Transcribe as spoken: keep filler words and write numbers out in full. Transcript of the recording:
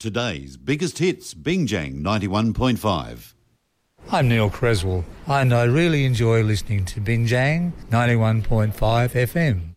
Today's biggest hits, Bingjang ninety-one point five. I'm Neil Creswell, and I really enjoy listening to Bingjang ninety-one point five F M.